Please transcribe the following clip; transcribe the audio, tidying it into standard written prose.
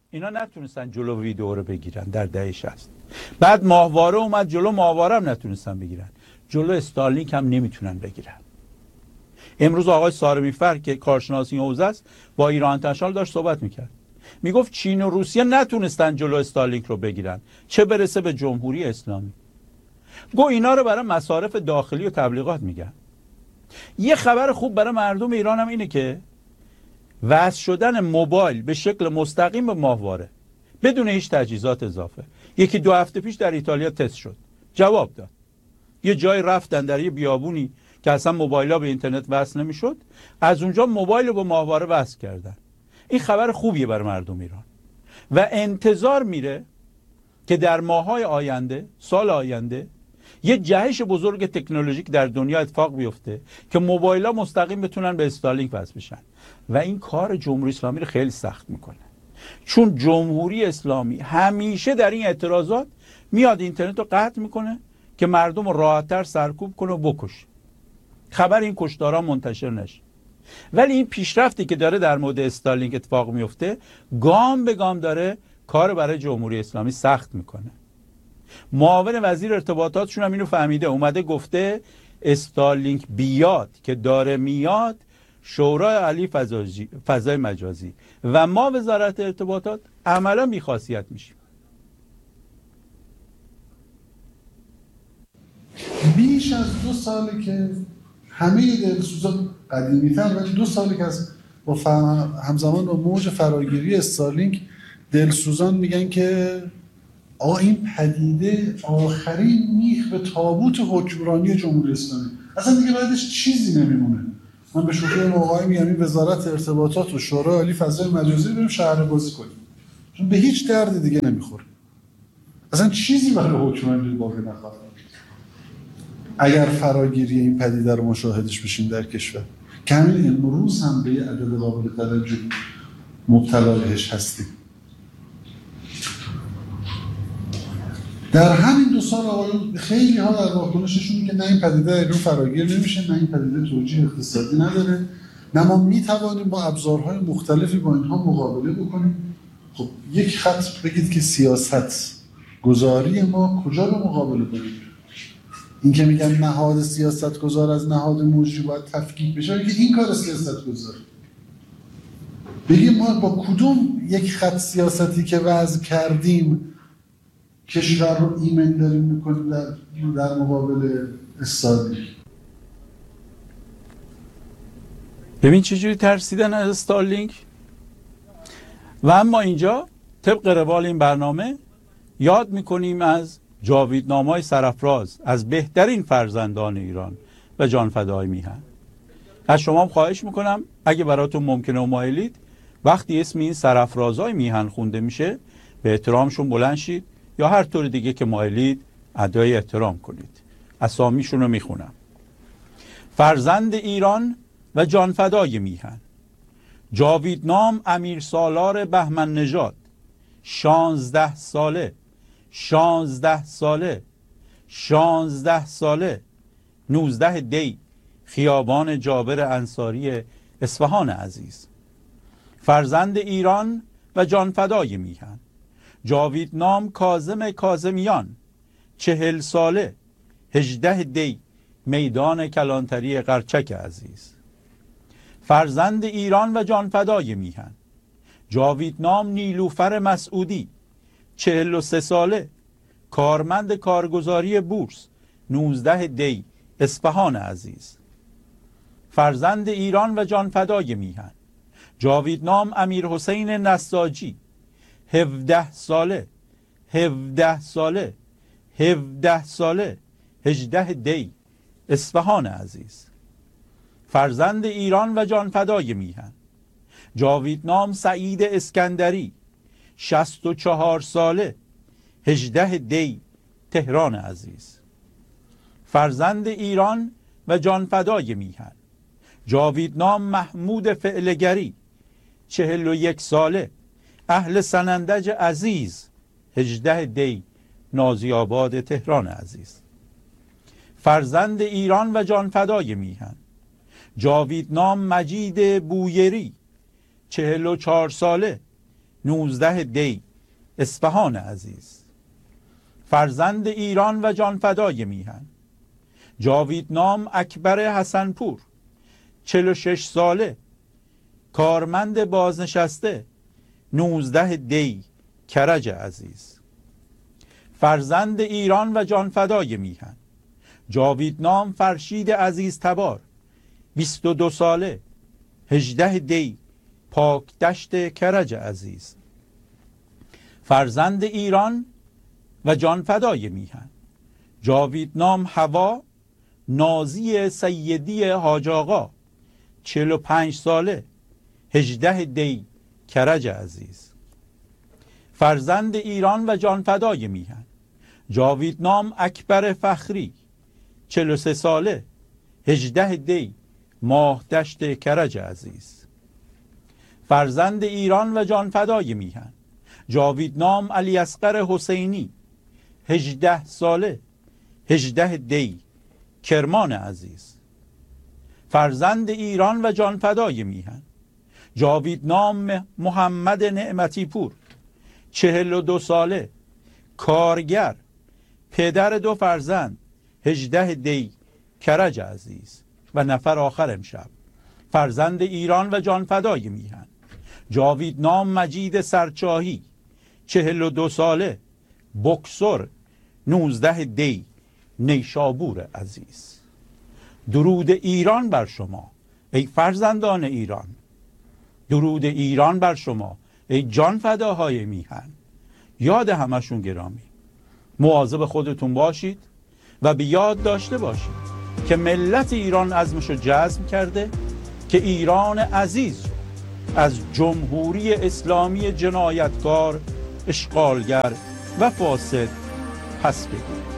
اینا نتونستن جلو ویدئو رو بگیرن در دهه 60. بعد ماهواره اومد جلو، ماهواره هم نتونستن بگیرن، جلو استارلینک هم نمیتونن بگیرن. امروز آقای سارمیفر که کارشناس این حوزه است با ایران انترنشنال داشت صحبت میکرد، میگفت چین و روسیه نتونستن جلو استارلینک رو بگیرن، چه برسه به جمهوری اسلامی. گو اینا رو برای مصارف داخلی و تبلیغات میگن. یه خبر خوب برای مردم ایران هم اینه که وصل شدن موبایل به شکل مستقیم به ماهواره بدون هیچ تجهیزات اضافه، یکی 2 هفته پیش در ایتالیا تست شد، جواب داد. یه جای رفتن در یه بیابونی که اصلا موبایل‌ها به اینترنت وصل نمی‌شد، از اونجا موبایل رو به ماهواره وصل کردن. این خبر خوبیه برای مردم ایران و انتظار میره که در ماه‌های آینده، سال آینده، یه جهش بزرگ تکنولوژیک در دنیا اتفاق بیفته که موبایل‌ها مستقیم بتونن به استارلینک وصل بشن و این کار جمهوری اسلامی رو خیلی سخت میکنه، چون جمهوری اسلامی همیشه در این اعتراضات میاد اینترنت رو قطع میکنه که مردم رو راحت‌تر سرکوب کنه و بکشه، خبر این کشتارها منتشر نشه. ولی این پیشرفتی که داره در مورد استارلینک اتفاق میفته گام به گام داره کار برای جمهوری اسلامی سخت میکنه. معاون وزیر ارتباطاتشون هم اینو فهمیده، اومده گفته استارلینک بیاد که داره میاد، شورای عالی فضای مجازی و ما وزارت ارتباطات عملا بی‌خاصیت میشیم. بیش از 2 ساله که همه دلسوزان قدیمی‌تر، ولی 2 ساله که از با همزمان با موج فراگیری استارلینک دلسوزان میگن که آقا این پدیده آخرین میخ به تابوت حکمرانی جمهوری اسلامی، اصلا دیگه بعدش چیزی نمیمونه. من به شوخی موقعی میگم این وزارت ارتباطات و شورای عالی فضای مجازی بریم شهر بازی کنیم، چون به هیچ درد دیگه نمیخوره، اصلا چیزی برای حکمرانی باقی نخواهد. اگر فراگیری این پدیده رو مشاهدش بشیم در کشور که همین امروز هم به یه عدد قابل توجه مبتلا بهش هستیم. در همین 2 سال آقایون خیلی ها در واکنششون که نه این پدیده ایران فراگیر نمیشه، نه این پدیده توجیه اقتصادی نداره، نه ما میتوانیم با ابزارهای مختلفی با اینها مقابله بکنیم. خب یک خط بگید که سیاست گذاری ما کجا رو مقابله کنیم؟ این که میگن نهاد سیاست گذار از نهاد مجری باید تفکیک بشه، بگید این کار سیاست گذار. بگیم ما با کدوم یک خط سیاستی که وضع کردیم کشور رو ایمن داریم میکنیم در مقابل استارلینک. ببین چجوری ترسیدن از استارلینک. و اما اینجا طبق روال این برنامه یاد میکنیم از جاویدنامه‌های سرافراز از بهترین فرزندان ایران و جانفدای میهن. از شما هم خواهش میکنم اگه براتون ممکنه و مایلید وقتی اسم این سرافرازهای میهن خونده میشه به احترامشون بلند شید یا هر طور دیگه که مایلید ادای احترام کنید. اسامیشون رو میخونم: فرزند ایران و جانفدای میهن، جاویدنام امیر سالار بهمن نژاد، 16 ساله 19 دی، خیابان جابر انصاری اصفهان عزیز. فرزند ایران و جانفدای میهن، جاویدنام کاظم کاظمیان، 40 ساله 18 دی، میدان کلانتری قرچک عزیز. فرزند ایران و جانفدای میهن، جاویدنام نیلوفر مسعودی، 43 ساله، کارمند کارگزاری بورس، 19 دی، اصفهان عزیز. فرزند ایران و جانفدای میهن، جاویدنام امیر حسین نساجی، 17 ساله 18 دی، اصفهان عزیز. فرزند ایران و جانفدای میهن، جاویدنام سعید اسکندری، 64 ساله 18 دی، تهران عزیز. فرزند ایران و جانفدای میهن، جاویدنام محمود فعلگری، 41 ساله، اهل سنندج عزیز، 18 دی، نازی آباد تهران عزیز. فرزند ایران و جانفدای میهن، جاویدنام مجید بویری، 44 ساله، 19 دی اصفهان عزیز. فرزند ایران و جانفدای میهن جاویدنام اکبر حسنپور 46 ساله کارمند بازنشسته 19 دی کرج عزیز. فرزند ایران و جانفدای میهن جاویدنام فرشید عزیز تبار 22 ساله 18 دی پاک دشت کرج عزیز. فرزند ایران و جانفدای میهن جاویدنام هوا نازی سیدی حاج آقا 45 ساله 18 دی کرج عزیز. فرزند ایران و جانفدای میهن جاویدنام اکبر فخری 43 ساله 18 دی ماه دشت کرج عزیز. فرزند ایران و جانفدای میهن جاویدنام علی اصغر حسینی 18 ساله 18 دی کرمان عزیز. فرزند ایران و جانفدای میهن جاویدنام محمد نعمتی پور 42 ساله کارگر پدر 2 فرزند 18 دی کرج عزیز. و نفر آخر امشب فرزند ایران و جانفدای میهن جاویدنام مجید سرچاهی 42 ساله بکسور 19 دی نیشابور عزیز. درود ایران بر شما ای فرزندان ایران، درود ایران بر شما ای جانفداهای میهن. یاد همشون گرامی، مواظب خودتون باشید و به یاد داشته باشید که ملت ایران عزمشو جزم کرده که ایران عزیز رو از جمهوری اسلامی جنایتکار، اشغالگر و فاسد پس بگیرد.